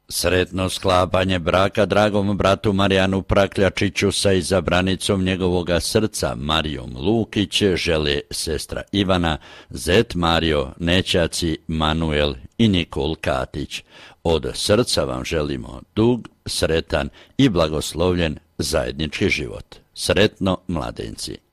Sretno sklapanje braka dragom bratu Marijanu Prakljačiću sa izabranicom njegovoga srca Marijom Lukić žele sestra Ivana, zet Mario, nećaci Manuel i Nikol Katić. Od srca vam želimo dug, sretan i blagoslovljen zajednički život. Sretno, mladenci!